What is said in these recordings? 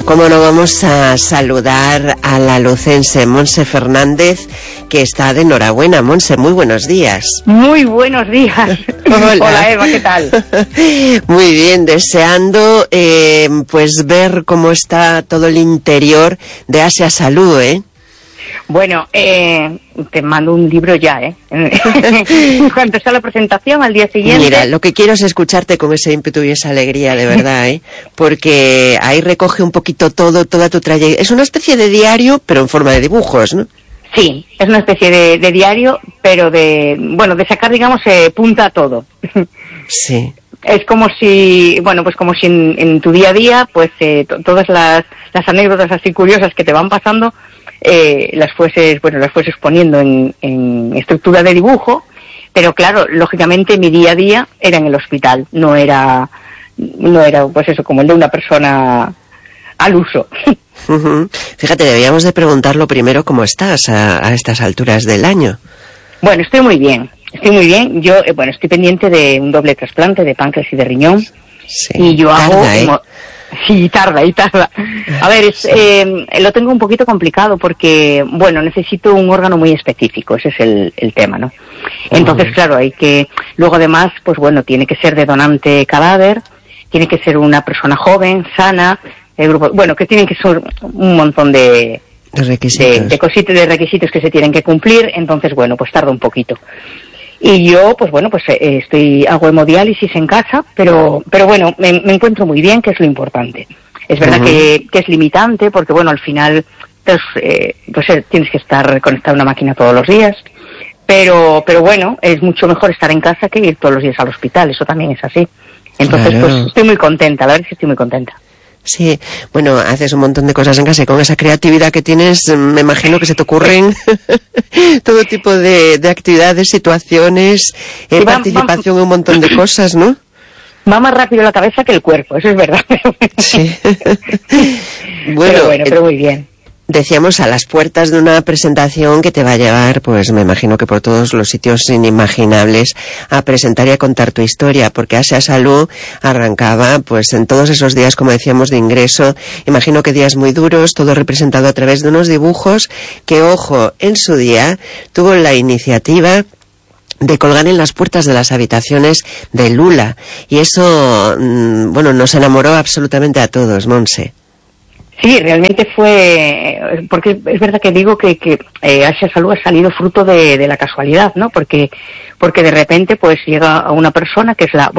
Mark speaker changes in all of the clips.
Speaker 1: Cómo no vamos a saludar a la lucense Montse Fernández, que está de enhorabuena. Montse, muy buenos días.
Speaker 2: Muy buenos días.
Speaker 1: Hola.
Speaker 2: Hola, Eva, ¿qué tal?
Speaker 1: Muy bien, deseando pues ver cómo está todo el interior de Asia Salud, ¿eh?
Speaker 2: Bueno, te mando un libro ya, ¿eh? En cuanto está la presentación, al día siguiente...
Speaker 1: Mira, lo que quiero es escucharte con ese ímpetu y esa alegría, de verdad, ¿eh? Porque ahí recoge un poquito todo, toda tu trayectoria. Es una especie de diario, pero en forma de dibujos, ¿no?
Speaker 2: Sí, es una especie de diario, pero de sacar, digamos, punta a todo.
Speaker 1: Sí.
Speaker 2: Es como si, como si en tu día a día, pues todas las anécdotas así curiosas que te van pasando, las fueses poniendo en estructura de dibujo, pero claro, lógicamente mi día a día era en el hospital, no era pues eso, como el de una persona al uso.
Speaker 1: Uh-huh. Fíjate, debíamos de preguntarlo primero cómo estás a estas alturas del año.
Speaker 2: Bueno, estoy muy bien. Yo, estoy pendiente de un doble trasplante de páncreas y de riñón.
Speaker 1: Sí.
Speaker 2: Y yo
Speaker 1: tarda,
Speaker 2: hago... Sí, tarda. A ver, lo tengo un poquito complicado porque, necesito un órgano muy específico, ese es el tema, ¿no? Entonces, claro, luego además, tiene que ser de donante cadáver, tiene que ser una persona joven, sana, que tienen que ser un montón de requisitos. De requisitos que se tienen que cumplir, entonces, tarda un poquito. Y yo, hago hemodiálisis en casa, pero me encuentro muy bien, que es lo importante. Es verdad que es limitante, porque al final, tienes que estar conectado a una máquina todos los días, pero es mucho mejor estar en casa que ir todos los días al hospital, eso también es así. Entonces,
Speaker 1: claro.
Speaker 2: Estoy muy contenta, la verdad es que estoy muy contenta.
Speaker 1: Sí, haces un montón de cosas en casa y con esa creatividad que tienes, me imagino que se te ocurren todo tipo de actividades, situaciones, participación en un montón de cosas, ¿no?
Speaker 2: Va más rápido la cabeza que el cuerpo, eso es verdad.
Speaker 1: Sí.
Speaker 2: Pero muy bien.
Speaker 1: Decíamos, a las puertas de una presentación que te va a llevar, pues me imagino que por todos los sitios inimaginables, a presentar y a contar tu historia, porque Asia Salud arrancaba, pues en todos esos días, como decíamos, de ingreso, imagino que días muy duros, todo representado a través de unos dibujos que, ojo, en su día tuvo la iniciativa de colgar en las puertas de las habitaciones de Lula, y eso, nos enamoró absolutamente a todos, Montse.
Speaker 2: Sí, realmente fue, porque es verdad que digo que Asia Salud ha salido fruto de la casualidad, ¿no? Porque de repente pues llega a una persona que es la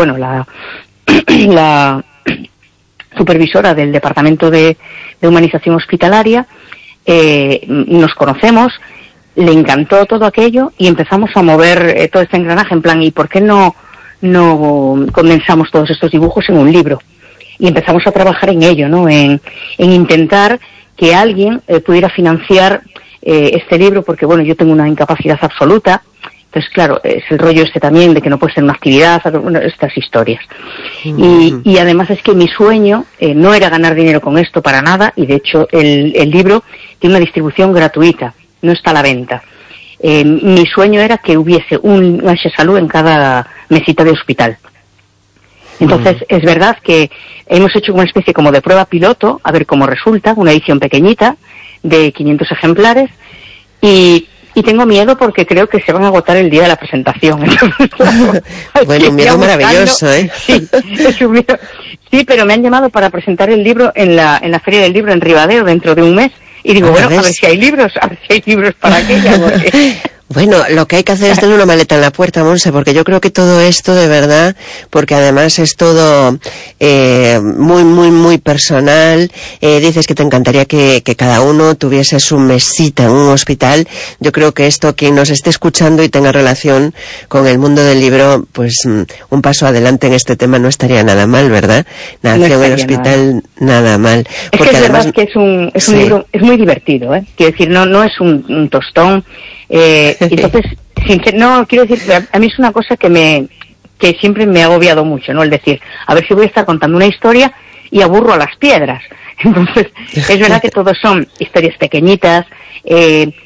Speaker 2: supervisora del Departamento de Humanización Hospitalaria, nos conocemos, le encantó todo aquello y empezamos a mover todo este engranaje en plan, ¿y por qué no condensamos todos estos dibujos en un libro? Y empezamos a trabajar en ello, ¿no? En intentar que alguien pudiera financiar este libro, porque yo tengo una incapacidad absoluta. Entonces, claro, es el rollo también de que no puede ser una actividad, estas historias. Y además es que mi sueño no era ganar dinero con esto para nada, y de hecho el libro tiene una distribución gratuita, no está a la venta. Mi sueño era que hubiese un Asia Salud en cada mesita de hospital. Entonces, es verdad que hemos hecho una especie como de prueba piloto, a ver cómo resulta, una edición pequeñita de 500 ejemplares, y tengo miedo porque creo que se van a agotar el día de la presentación. Entonces,
Speaker 1: un miedo maravilloso, ¿eh?
Speaker 2: Sí, es un miedo. Sí, pero me han llamado para presentar el libro en la Feria del Libro en Ribadeo dentro de un mes, y digo, a ver si hay libros para aquella. Porque...
Speaker 1: Bueno, lo que hay que hacer es tener una maleta en la puerta, Montse, porque yo creo que todo esto, de verdad, porque además es todo muy, muy, muy personal. Dices que te encantaría que cada uno tuviese su mesita en un hospital. Yo creo que esto, quien nos esté escuchando y tenga relación con el mundo del libro, pues un paso adelante en este tema no estaría nada mal, ¿verdad? Nació en el hospital, nada mal.
Speaker 2: Porque es además verdad que es un libro, es muy divertido, ¿eh? Quiero decir, no es un tostón. Entonces, quiero decir, a mí es una cosa que siempre me ha agobiado mucho, ¿no? El decir, a ver si voy a estar contando una historia y aburro a las piedras. Entonces, es verdad que todos son historias pequeñitas,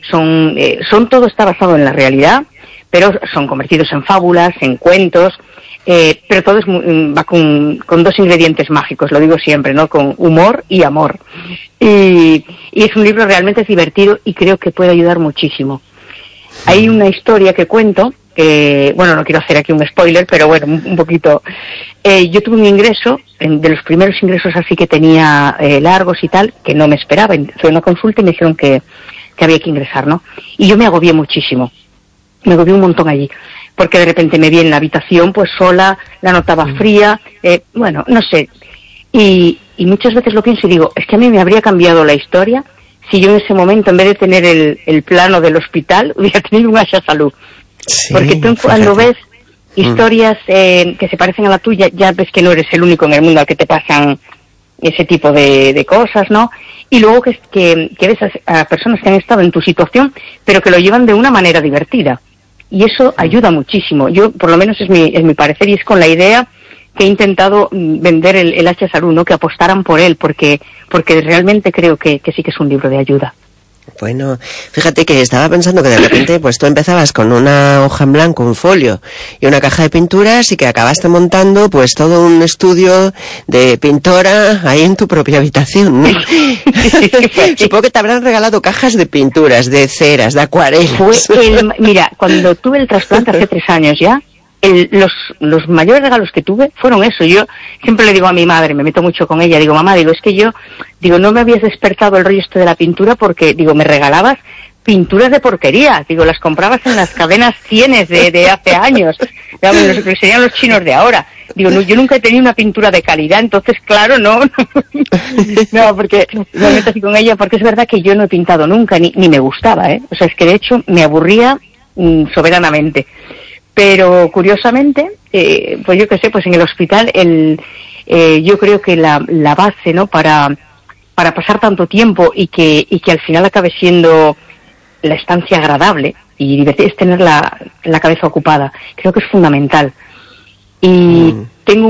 Speaker 2: todo está basado en la realidad, pero son convertidos en fábulas, en cuentos, pero todo va con dos ingredientes mágicos, lo digo siempre, ¿no? Con humor y amor. Y es un libro realmente divertido y creo que puede ayudar muchísimo. Hay una historia que cuento, que, bueno, no quiero hacer aquí un spoiler, pero bueno, un poquito. Yo tuve un ingreso, de los primeros ingresos así que tenía largos y tal, que no me esperaba. Fue una consulta y me dijeron que había que ingresar, ¿no? Y yo me agobié muchísimo. Me agobié un montón allí. Porque de repente me vi en la habitación, pues sola, la notaba fría, bueno, no sé. Y muchas veces lo pienso y digo, es que a mí me habría cambiado la historia si yo en ese momento, en vez de tener el plano del hospital, hubiera tenido un Asha Salud. Sí, porque tú cuando ves historias que se parecen a la tuya, ya ves que no eres el único en el mundo al que te pasan ese tipo de cosas, ¿no? Y luego que ves a personas que han estado en tu situación, pero que lo llevan de una manera divertida. Y eso ayuda muchísimo. Yo, por lo menos es mi parecer, y es con la idea que he intentado vender el Asha Salud, ¿no? Que apostaran por él, porque realmente creo que sí que es un libro de ayuda.
Speaker 1: Bueno, fíjate que estaba pensando que de repente pues tú empezabas con una hoja en blanco, un folio y una caja de pinturas y que acabaste montando pues todo un estudio de pintora ahí en tu propia habitación, ¿no? Supongo que te habrán regalado cajas de pinturas, de ceras, de acuarelas.
Speaker 2: Mira, cuando tuve el trasplante hace 3 años ya, los mayores regalos que tuve fueron eso. Yo siempre le digo a mi madre, me meto mucho con ella, digo, mamá, digo, es que yo, digo, no me habías despertado el rollo este de la pintura porque, digo, me regalabas pinturas de porquería, digo, las comprabas en las cadenas Cienes de hace años, digamos, lo que serían los chinos de ahora. Digo, no, yo nunca he tenido una pintura de calidad, entonces, claro, no, porque me meto así con ella, porque es verdad que yo no he pintado nunca, ni me gustaba, O sea, es que de hecho me aburría soberanamente. Pero curiosamente, pues yo qué sé, pues en el hospital yo creo que la base, ¿no? Para pasar tanto tiempo y que al final acabe siendo la estancia agradable y divertida, es tener la cabeza ocupada. Creo que es fundamental. Y tengo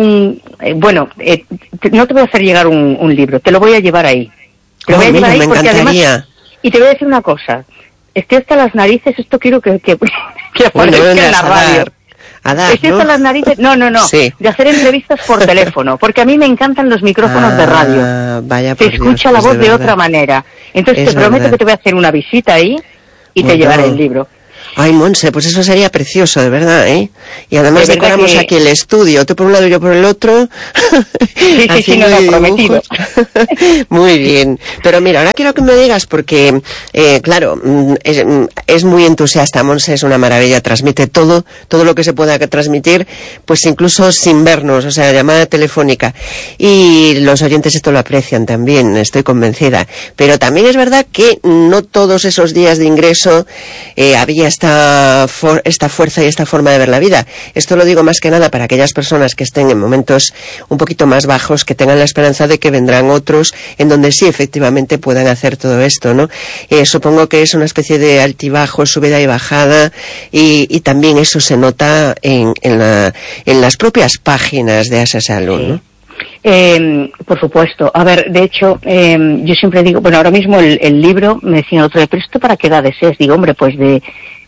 Speaker 2: no te voy a hacer llegar un libro, te lo voy a llevar ahí. Te lo voy a llevar ahí porque además, y te voy a decir una cosa. Estoy hasta las narices, esto quiero que aparezca en la radio. Estoy hasta las narices, no, sí. De hacer entrevistas por teléfono, porque a mí me encantan los micrófonos de radio.
Speaker 1: Vaya,
Speaker 2: se escucha
Speaker 1: Dios,
Speaker 2: la voz
Speaker 1: de
Speaker 2: otra manera. Entonces te prometo que te voy a hacer una visita ahí y te llevaré el libro.
Speaker 1: Ay, Monse, pues eso sería precioso, de verdad, ¿eh? Y además decoramos aquí el estudio, tú por un lado y yo por el otro.
Speaker 2: Sí, no lo he prometido.
Speaker 1: Muy bien. Pero mira, ahora quiero que me digas, porque, claro, es muy entusiasta, Monse, es una maravilla, transmite todo lo que se pueda transmitir, pues incluso sin vernos, o sea, llamada telefónica. Y los oyentes esto lo aprecian también, estoy convencida. Pero también es verdad que no todos esos días de ingreso había esta fuerza y esta forma de ver la vida. Esto lo digo más que nada para aquellas personas que estén en momentos un poquito más bajos, que tengan la esperanza de que vendrán otros en donde sí efectivamente puedan hacer todo esto, ¿no? Supongo que es una especie de altibajo, subida y bajada, y también eso se nota en las propias páginas de Asha Salud, ¿no?
Speaker 2: Por supuesto. A ver, de hecho, yo siempre digo, bueno, ahora mismo el libro, me decían el otro día, pero ¿esto para qué edades es? Digo, hombre, pues de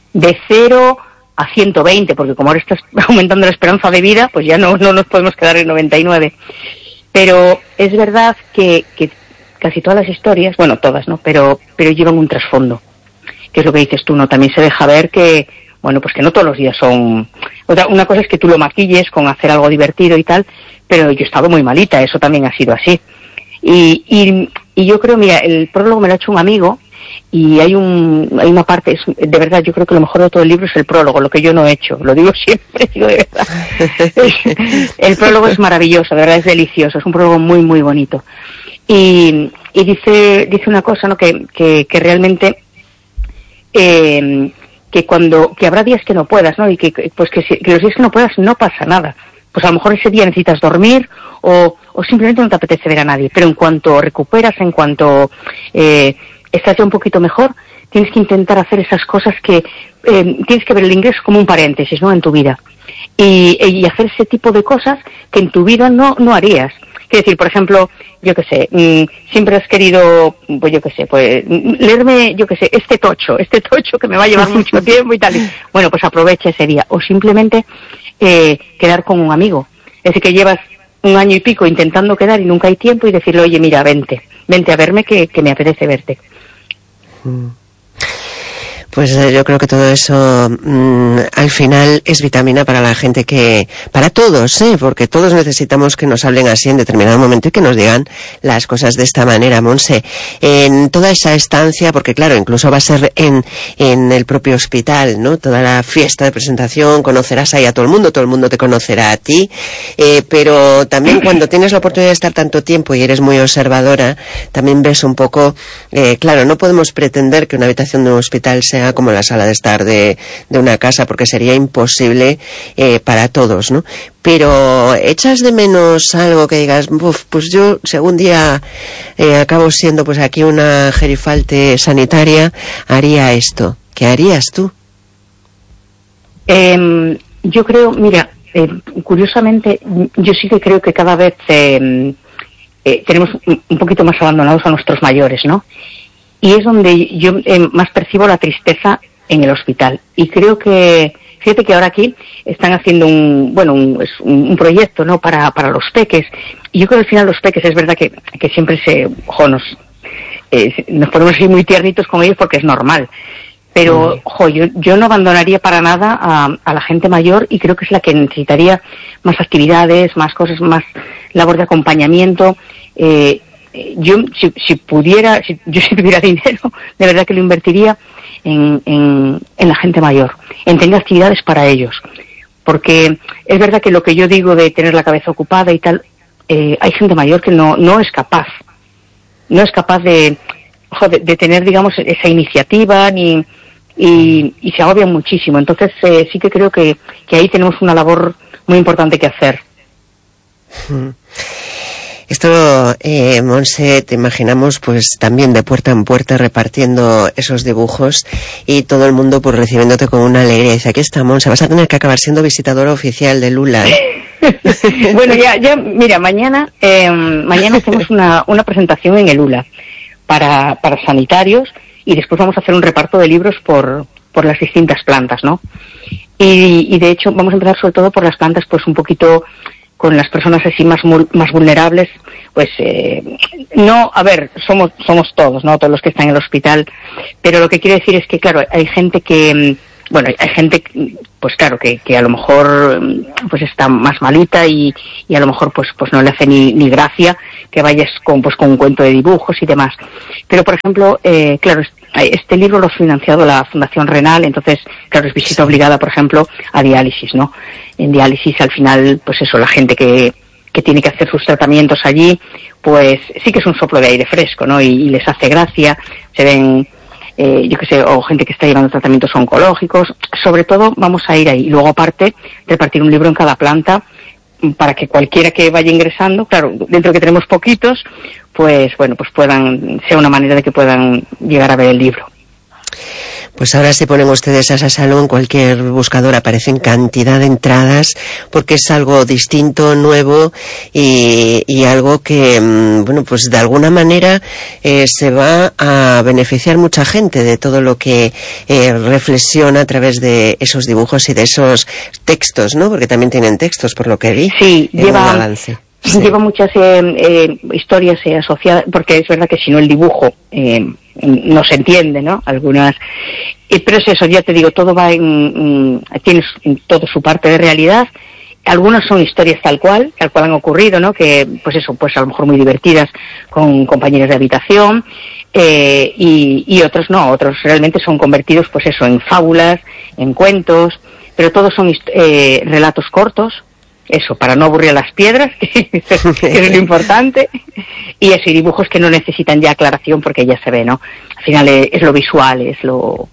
Speaker 2: 0 a 120, porque como ahora estás aumentando la esperanza de vida, pues ya no nos podemos quedar en 99. Pero es verdad que casi todas las historias, bueno, todas, ¿no? Pero llevan un trasfondo, que es lo que dices tú, ¿no? También se deja ver que, bueno, pues que no todos los días son... Una cosa es que tú lo maquilles con hacer algo divertido y tal, pero yo he estado muy malita, eso también ha sido así. Y yo creo, mira, el prólogo me lo ha hecho un amigo, y hay una parte, de verdad, yo creo que lo mejor de todo el libro es el prólogo, lo que yo no he hecho, lo digo siempre, digo de verdad. El prólogo es maravilloso, de verdad es delicioso, es un prólogo muy, muy bonito. Y dice una cosa, ¿no? Que realmente, que habrá días que no puedas, ¿no? Y que los días que no puedas no pasa nada. Pues a lo mejor ese día necesitas dormir o simplemente no te apetece ver a nadie. Pero en cuanto recuperas, en cuanto estás ya un poquito mejor, tienes que intentar hacer esas cosas que tienes que ver el ingreso como un paréntesis, ¿no? En tu vida. Y hacer ese tipo de cosas que en tu vida no harías. Quiero decir, por ejemplo, yo qué sé, siempre has querido, pues yo qué sé, pues leerme, yo qué sé, este tocho que me va a llevar mucho tiempo y tal. Bueno, pues aprovecha ese día. O simplemente quedar con un amigo. Es decir, que llevas un año y pico intentando quedar y nunca hay tiempo, y decirle, oye, mira, vente a verme que me apetece verte.
Speaker 1: Pues yo creo que todo eso al final es vitamina para la gente para todos, porque todos necesitamos que nos hablen así en determinado momento y que nos digan las cosas de esta manera. Monse, en toda esa estancia, porque claro, incluso va a ser en el propio hospital, ¿no? Toda la fiesta de presentación, conocerás ahí a todo el mundo te conocerá a ti, pero también cuando tienes la oportunidad de estar tanto tiempo y eres muy observadora, también ves un poco, claro, no podemos pretender que una habitación de un hospital sea como la sala de estar de una casa, porque sería imposible para todos, ¿no? Pero ¿echas de menos algo que digas, pues yo, si algún día acabo siendo pues aquí una gerifalte sanitaria, haría esto? ¿Qué harías tú?
Speaker 2: Yo creo, mira, curiosamente, yo sí que creo que cada vez tenemos un poquito más abandonados a nuestros mayores, ¿no? Y es donde yo más percibo la tristeza en el hospital. Y creo que, fíjate que ahora aquí están haciendo un proyecto, ¿no? Para los peques. Y yo creo que al final los peques, es verdad que siempre nos ponemos así muy tiernitos con ellos porque es normal. Pero, yo no abandonaría para nada a la gente mayor, y creo que es la que necesitaría más actividades, más cosas, más labor de acompañamiento. Yo si tuviera dinero, de verdad que lo invertiría en la gente mayor, en tener actividades para ellos, porque es verdad que lo que yo digo de tener la cabeza ocupada y tal, hay gente mayor que no es capaz de tener, digamos, esa iniciativa y se agobian muchísimo. Entonces sí que creo que ahí tenemos una labor muy importante que hacer.
Speaker 1: Esto, Monse, te imaginamos pues también de puerta en puerta repartiendo esos dibujos y todo el mundo pues recibiéndote con una alegría. Dice, aquí está Monse, vas a tener que acabar siendo visitadora oficial de Lula.
Speaker 2: Bueno, ya, mira, mañana hacemos una presentación en el Lula para sanitarios, y después vamos a hacer un reparto de libros por las distintas plantas, ¿no? Y de hecho vamos a empezar sobre todo por las plantas pues un poquito con las personas así más vulnerables, pues no, a ver, somos todos, ¿no? Todos los que están en el hospital, pero lo que quiero decir es que, claro, hay gente que, pues claro, que a lo mejor pues está más malita y a lo mejor pues no le hace ni gracia que vayas con un cuento de dibujos y demás. Pero, por ejemplo, claro, este libro lo ha financiado la Fundación Renal, entonces, claro, es visita obligada, por ejemplo, a diálisis, ¿no? En diálisis, al final, pues eso, la gente que tiene que hacer sus tratamientos allí, pues sí que es un soplo de aire fresco, ¿no? Y les hace gracia, se ven, yo qué sé, o gente que está llevando tratamientos oncológicos. Sobre todo vamos a ir ahí. Y luego, aparte, repartir un libro en cada planta para que cualquiera que vaya ingresando, claro, dentro de que tenemos poquitos, pues bueno, pues sea una manera de que puedan llegar a ver el libro.
Speaker 1: Pues ahora si ponen ustedes a Sasalú en cualquier buscador aparecen cantidad de entradas, porque es algo distinto, nuevo y algo que, bueno, pues de alguna manera se va a beneficiar mucha gente de todo lo que reflexiona a través de esos dibujos y de esos textos, ¿no? Porque también tienen textos, por lo que vi.
Speaker 2: Sí, lleva muchas historias asociadas, porque es verdad que si no el dibujo no se entiende, ¿no? Algunas, pero es eso, ya te digo, todo va tienes todo su parte de realidad. Algunas son historias tal cual han ocurrido, ¿no? Que, pues eso, pues a lo mejor muy divertidas con compañeros de habitación, y otros no, otros realmente son convertidos, pues eso, en fábulas, en cuentos, pero todos son relatos cortos. Eso, para no aburrir a las piedras, que es lo importante, y eso, y dibujos que no necesitan ya aclaración porque ya se ve, ¿no? Al final es lo visual, es lo...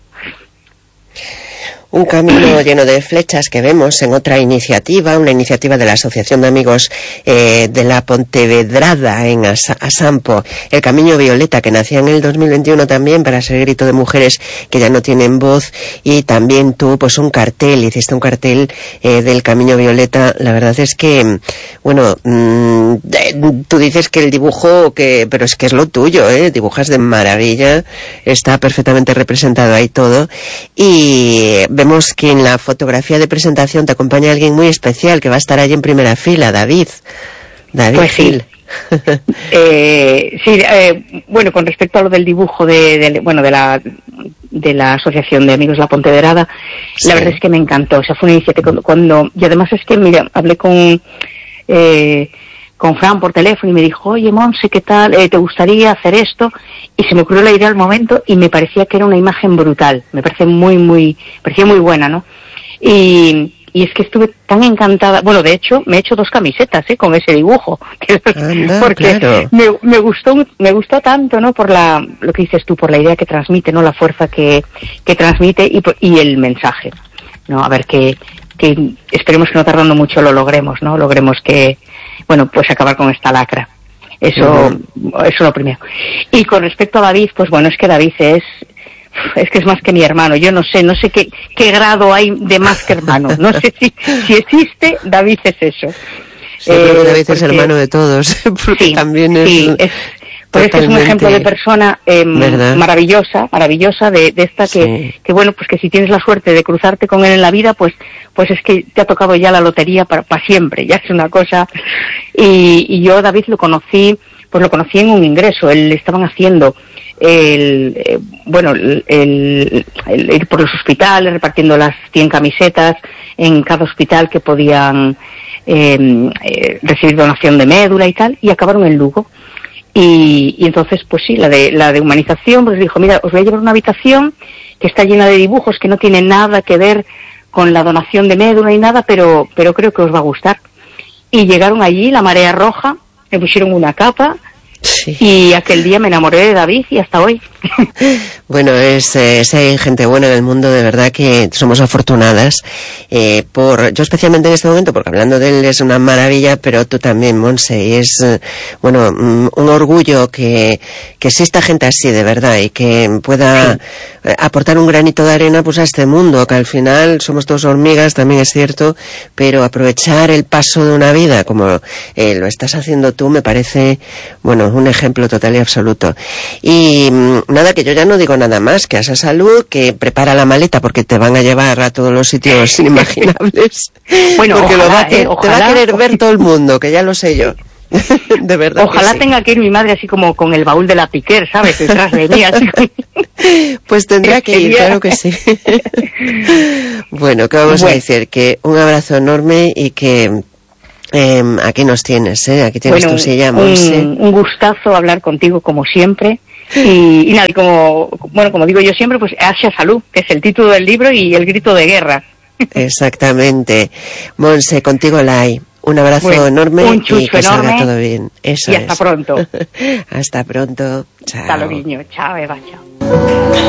Speaker 1: Un camino lleno de flechas que vemos en otra iniciativa, una iniciativa de la Asociación de Amigos de la Pontevedrada en Asampo, el Camino Violeta, que nacía en el 2021 también para ser grito de mujeres que ya no tienen voz, y también tú, pues hiciste un cartel del Camino Violeta. La verdad es que, bueno, tú dices que el dibujo, pero es que es lo tuyo, dibujas de maravilla, está perfectamente representado ahí todo, y vemos que en la fotografía de presentación te acompaña alguien muy especial que va a estar allí en primera fila, David
Speaker 2: pues
Speaker 1: Gil.
Speaker 2: Sí, bueno, con respecto a lo del dibujo de la Asociación de Amigos La Pontevedrada, sí. La verdad es que me encantó. O sea, fue una iniciativa y además es que, mira, hablé con Fran por teléfono y me dijo, oye, Monse, ¿qué tal? ¿Te gustaría hacer esto? Y se me ocurrió la idea al momento y me parecía que era una imagen brutal. Me parecía parecía muy buena, ¿no? Y es que estuve tan encantada. Bueno, de hecho, me he hecho 2 camisetas, con ese dibujo. Porque claro. me gustó tanto, ¿no? Por lo que dices tú, por la idea que transmite, ¿no? La fuerza que transmite y el mensaje, ¿no? A ver, que esperemos que no tardando mucho lo logremos, ¿no? Logremos que, bueno, pues acabar con esta lacra. Eso lo primero. Y con respecto a David, pues bueno, es que David es que es más que mi hermano. Yo no sé qué grado hay de más que hermano. No sé si existe, David es eso.
Speaker 1: Sí, creo que David es hermano de todos, porque sí, también es... Sí,
Speaker 2: pues es un ejemplo de persona maravillosa, de esta que bueno, pues que si tienes la suerte de cruzarte con él en la vida, pues es que te ha tocado ya la lotería para siempre, ya es una cosa. Y yo, David, lo conocí en un ingreso. Estaban haciendo ir por los hospitales repartiendo las 100 camisetas en cada hospital que podían recibir donación de médula y tal, y acabaron en Lugo. Y entonces, pues sí, la de humanización, pues dijo, mira, os voy a llevar una habitación que está llena de dibujos que no tienen nada que ver con la donación de médula y nada, pero creo que os va a gustar. Y llegaron allí, la marea roja, me pusieron una capa. Sí. Y aquel día me enamoré de David y hasta hoy.
Speaker 1: Bueno, hay gente buena en el mundo, de verdad que somos afortunadas. Yo especialmente en este momento, porque hablando de él es una maravilla, pero tú también, Monse, y es, un orgullo que exista gente así, de verdad, y que pueda aportar un granito de arena pues a este mundo, que al final somos todos hormigas, también es cierto, pero aprovechar el paso de una vida, como lo estás haciendo tú, me parece, un ejemplo total y absoluto. Y nada, que yo ya no digo nada más, que a esa salud, que prepara la maleta porque te van a llevar a todos los sitios inimaginables.
Speaker 2: Bueno,
Speaker 1: porque
Speaker 2: ojalá,
Speaker 1: te va a querer ver todo el mundo, que ya lo sé yo. De verdad.
Speaker 2: Ojalá tenga que ir mi madre así como con el baúl de la Piquer, ¿sabes? Detrás de mí, así.
Speaker 1: Pues tendrá que ir, claro que sí. Bueno, ¿qué vamos a decir? Que un abrazo enorme y que aquí nos tienes, aquí tienes tu silla, Monse.
Speaker 2: Un gustazo hablar contigo como siempre. Y nada, y como digo yo siempre, pues Asia Salud, que es el título del libro y el grito de guerra.
Speaker 1: Exactamente. Monse, contigo la hay. Un abrazo enorme
Speaker 2: un chucho
Speaker 1: y que
Speaker 2: enorme,
Speaker 1: salga todo bien. Eso
Speaker 2: y hasta pronto.
Speaker 1: Hasta pronto. Chao.
Speaker 2: Hasta luego, niño. Chao, Eva. Chao.